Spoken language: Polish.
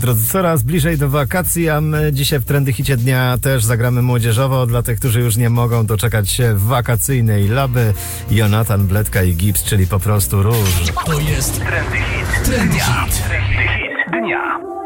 Drodzy, coraz bliżej do wakacji, a my dzisiaj w Trendy Hicie Dnia też zagramy młodzieżowo. Dla tych, którzy już nie mogą doczekać się wakacyjnej laby, Jonathan, Bledka i Gibbs, czyli po prostu róż. To jest Trendy Hit. Trendy Hit. Trendy Hit Dnia.